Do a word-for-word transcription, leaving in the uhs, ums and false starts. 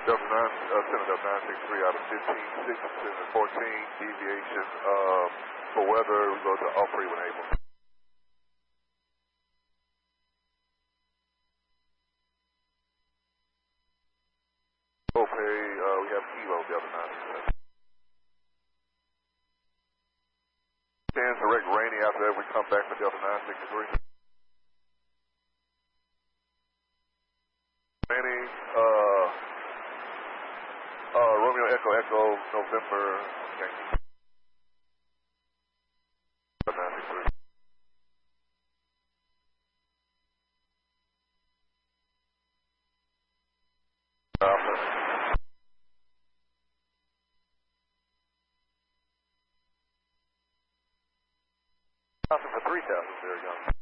Delta nine, uh, Center Delta nine six three out of fifteen six, Center fourteen, deviation uh, for weather, we go to all three when able. Okay, uh, we have Kilo Delta nine six seven. Stands direct rainy after that, we come back for Delta nine six three. Rainy, uh, uh, Romeo Echo Echo, November, Yankee. Delta nine six three. Alpha. Alpha for three thousand, there you go.